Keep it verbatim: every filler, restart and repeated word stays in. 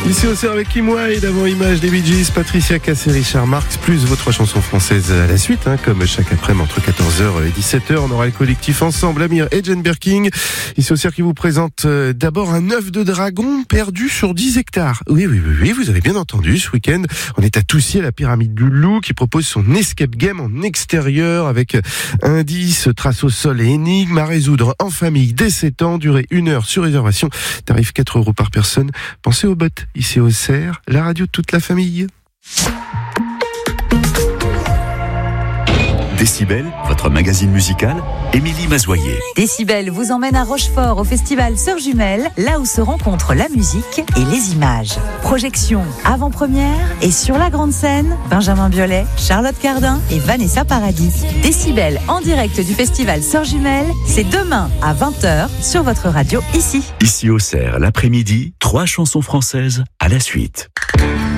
Ici au Cerf avec Kim Wilde, avant Image des Bee Gees, Patricia Cass et Richard Marx, plus vos trois chansons françaises à la suite, hein, comme chaque après-midi entre quatorze heures et dix-sept heures. On aura le collectif Ensemble, Amir et Jane Birkin. Ici au Cerf qui vous présente euh, d'abord un œuf de dragon perdu sur dix hectares. Oui, oui, oui, oui, vous avez bien entendu. Ce week-end, on est à Toussier, à la pyramide du Loup, qui propose son escape game en extérieur avec indices, traces au sol et énigmes à résoudre en famille dès sept ans, durée une heure sur réservation, tarif quatre euros par personne. Pensez aux bottes. Ici au Cerf, la radio de toute la famille. Décibel, votre magazine musical, Émilie Mazoyer. Décibel vous emmène à Rochefort au festival Sœurs Jumelles, là où se rencontrent la musique et les images. Projection avant-première et sur la grande scène, Benjamin Biolay, Charlotte Cardin et Vanessa Paradis. Décibel en direct du festival Sœurs Jumelles, c'est demain à vingt heures sur votre radio ici. Ici au Cerf, l'après-midi, trois chansons françaises à la suite.